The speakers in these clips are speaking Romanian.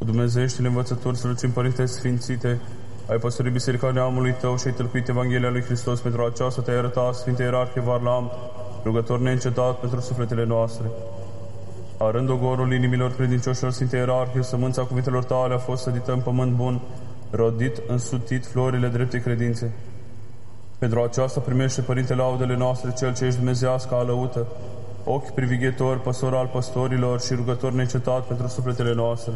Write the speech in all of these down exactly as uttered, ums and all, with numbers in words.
cu dumnezeieștile învățături, slăcim Părinte Sfințite, ai păstorit Biserica neamului Tău și ai tălcuit Evanghelia lui Hristos. Pentru aceasta Te-ai arătat, Sfinte Ierarhie Varlam, rugător neîncetat pentru sufletele noastre. Arând ogorul inimilor credincioșilor, Sfinte Ierarhie, sămânța cuvintelor Tale a fost sădită în pământ bun, rodit, însutit florile dreptei credințe. Pentru aceasta primește, Părinte, laudele noastre, Cel ce ești dumnezeiască alăută, ochi privighetori, păstor al păstorilor și rugător neîncetat pentru sufletele noastre.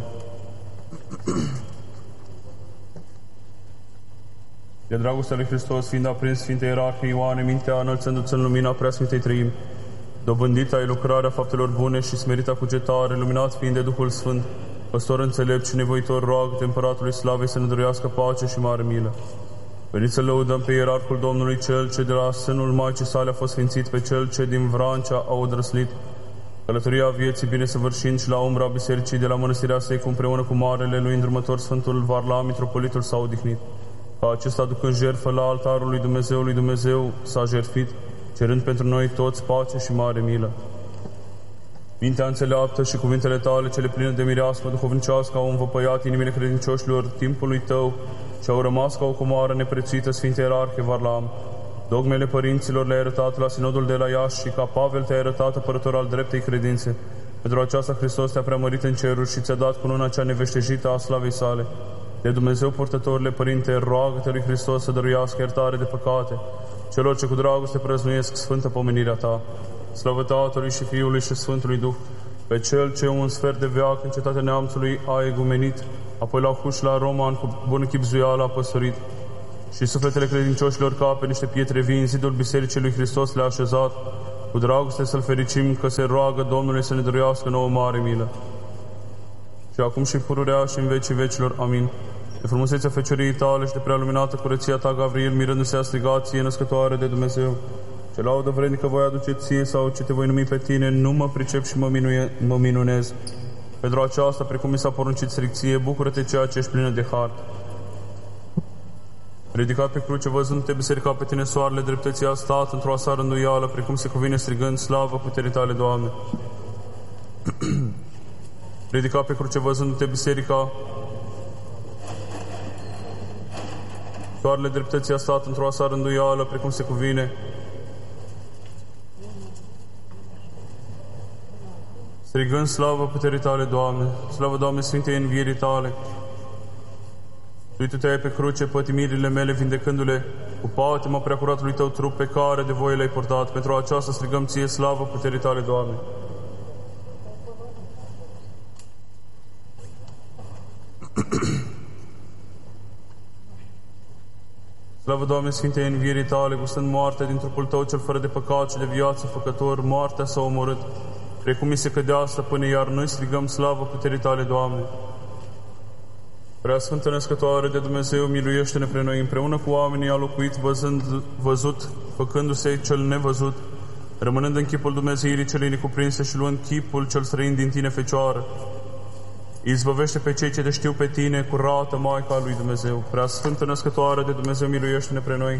De dragostea lui Hristos, fiind aprins, Sfinte Ierarhie Ioane, mintea înălțându-ți în lumina Preasfintei Trăimi, dobândită ai lucrarea faptelor bune și smerita cugetare, luminat fiind de Duhul Sfânt, păstor înțelept și nevoitor, roagă-te Împăratului Slavei să ne dăruiască pace și mare milă. Veniți să lăudăm pe Ierarhul Domnului, Cel ce de la sânul Maicii sale a fost sfințit, pe Cel ce din Vrancea a odrăslit, călătoria vieții bine săvârșind și la umbra Bisericii de la Mănăstirea Seicu, împreună cu Marele lui îndrumător Sfântul Varlam, mitropolitul s-a odihnit. Ca acesta, aducând jertfă la altarul lui Dumnezeu, lui Dumnezeu s-a jertfit, cerând pentru noi toți pace și mare milă. Mintea înțeleaptă și cuvintele Tale, cele pline de mireasmă duhovnicească, au învăpăiat inimile credincioșilor timpului Tău și au rămas ca o comoară neprețuită, Sfinte Ierarhie Varlam. Dogmele părinților le-ai arătat la sinodul de la Iași și ca Pavel Te-ai arătat apărător al dreptei credințe. Pentru aceasta Hristos Te-a preamărit în ceruri și Ți-a dat cununa cea neveștejită a slavei Sale. De Dumnezeu purtătorile, Părinte, roagă-Te lui Hristos să dăruiască iertare de păcate celor ce cu dragoste prăznuiesc sfântă pomenirea Ta. Slavă Tatălui și Fiului și Sfântului Duh, pe Cel ce un sfert de veac în cetatea neamțului a egumenit, apoi la Huș la Roman cu bună chibzuială a păstorit, și sufletele credincioșilor ca pe niște pietre vii în zidul Bisericii lui Hristos le-a așezat, cu dragoste să-L fericim că se roagă Domnului să ne dăruiască nouă mare milă. Și acum și pururea și în vecii vecilor. Amin. De frumusețea feciorii Tale și de prea luminată curăția Ta, Gavril, mirându-se a strigat, Ție născătoare de Dumnezeu, ce laudă vrednică voi aduce Ție sau ce Te voi numi pe Tine, nu mă pricep și mă, minuie, mă minunez. Pentru aceasta, precum mi s-a poruncit stricție, bucură-te ceea ce ești plină de har. Ridicat pe cruce, văzând-te biserica pe Tine, soarele dreptății a stat într-o asară înduială, precum se cuvine, strigând, slavă puterii Tale, Doamne. Ridicat pe cruce, văzându-te biserica, soarele dreptății a stat într-o asară înduială, precum se cuvine, strigând, slavă puterii Tale, Doamne. Slavă, Doamne, Sfintei învierii Tale. Tu Te-ai pe cruce pătimirile mele, vindecându-le cu patima preacuratului Tău trup, pe care de voie le-ai purtat. Pentru aceasta strigăm Ție, slavă puterii Tale, Doamne. Slavă, Doamne, Sfintei învierii Tale, gustând moartea din trupul Tău cel fără de păcat și de viață făcător, moartea s-a omorât, precum mi se cădea stăpâne, iar noi strigăm slavă puterii Tale, Doamne. Prea Sfântă Născătoare de Dumnezeu, miluiește-ne pre noi, împreună cu oamenii a locuit, văzând, văzut, făcându-se cel nevăzut, rămânând în chipul Dumnezeirii celei necuprinse și luând chipul cel străin din Tine, Fecioară. Izbăvește pe cei ce te știu pe Tine, curată Maica lui Dumnezeu. Prea Sfântă Născătoare de Dumnezeu, miluiește-ne pre noi.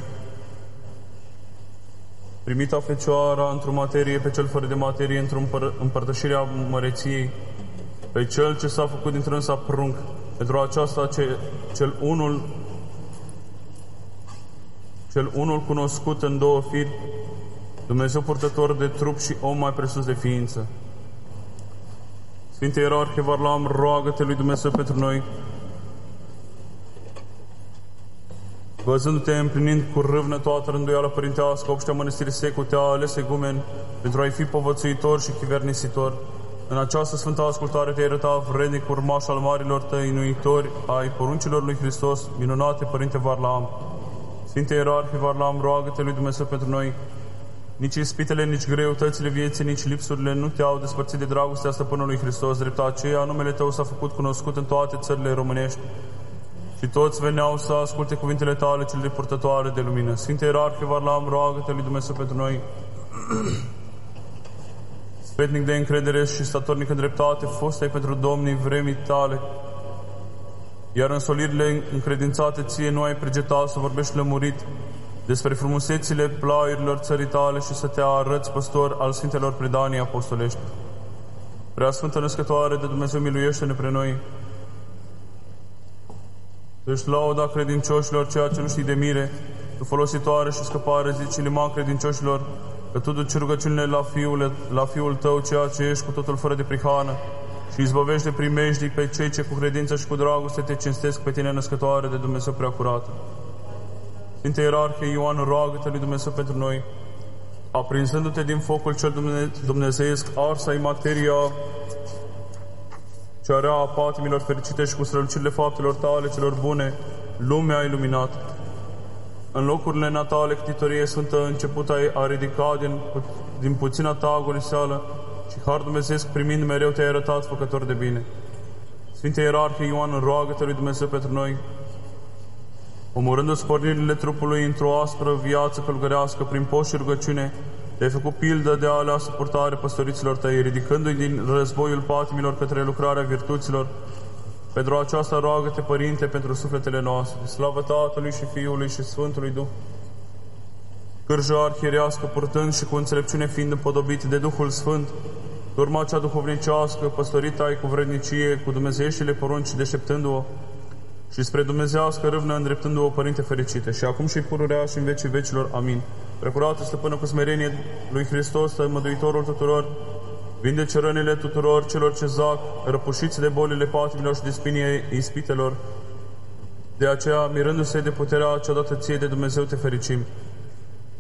Primita Fecioara într-o materie, pe cel fără de materie, într-o împărtășire a măreției, pe Cel ce s-a făcut dintr însa prunc. Pentru aceasta ce, cel unul cel unul cunoscut în două firi, Dumnezeu purtător de trup și om mai presus de ființă. Sfinte Ierarhie Varlam, roagă-te lui Dumnezeu pentru noi, văzându-te împlinind cu râvnă toată rânduiala părintească, obștea Mănăstirii Secu, Te-a ales egumen pentru a-i fi povățuitor și chivernisitor. În această sfântă ascultare Te-ai arătat vrednic urmaș al marilor Tăi inuitori ai poruncilor lui Hristos, minunate Părinte Varlam. Sfinte Ierarhie Varlam, roagă-te lui Dumnezeu pentru noi. Nici ispitele, nici greutățile vieții, nici lipsurile nu Te-au despărțit de dragostea Stăpânului Hristos. Drept aceea, numele Tău s-a făcut cunoscut în toate țările românești și toți veneau să asculte cuvintele Tale cele purtătoare de lumină. Sfinte Ierarhie Varlam, roagă-te lui Dumnezeu pentru noi. Sfetnic de încredere și statornic în dreptate, fost ai pentru domnii vremii Tale, iar în solirile încredințate Ție nu ai pregetat să vorbești lămurit despre frumusețile plaiurilor țării Tale și să Te arăți păstor al Sfintelor predanii apostolești. Prea Sfântă Născătoare de Dumnezeu, miluiește-ne pre noi. Să-și lauda credincioșilor ceea ce nu știi de mire, tu folositoare și scăpare, zici liman credincioșilor, că tu duci rugăciunile la Fiul, la Fiul tău, ceea ce ești cu totul fără de prihană, și izbăvești de primejdii pe cei ce cu credință și cu dragoste te cinstesc pe tine, născătoare de Dumnezeu preacurată. Sfinte Ierarhie Ioan, roagă-te lui Dumnezeu pentru noi, aprinzându-te din focul cel dumne dumnezeiesc, arsa-i materia cea rea a patimilor fericite și cu strălucirile faptelor tale celor bune, lumea iluminat. În locurile natale, ctitorie sfântă, început ai a ridica din, din puțina ta agoniseală și har dumnezeiesc primind mereu te-ai arătat făcător de bine. Sfinte Ierarhie Ioan, roagă-te lui Dumnezeu pentru noi, omorându-ți pornirile trupului într-o aspră viață călugărească prin post și rugăciune, te-ai făcut pildă de alea suportare păstoriților tăi, ridicându-i din războiul patimilor către lucrarea virtuților. Pentru aceasta roagă-te, Părinte, pentru sufletele noastre. Slavă Tatălui și Fiului și Sfântului Duh. Cârja arhierească, purtând și cu înțelepciune fiind împodobit de Duhul Sfânt, urma cea duhovnicească, păstorită ai cu vrednicie, cu dumnezeieștile porunci deșteptându-o, și spre dumnezească râvnă îndreptându-o, Părinte fericite, și acum și pururea și în vecii vecilor. Amin. Precurată stăpână cu smerenie lui Hristos, Mântuitorul tuturor, vindece rănile tuturor celor ce zac, răpușiți de bolile patimilor și de spinii ispitelor. De aceea, mirându-se de puterea cea dată ție de Dumnezeu, te fericim.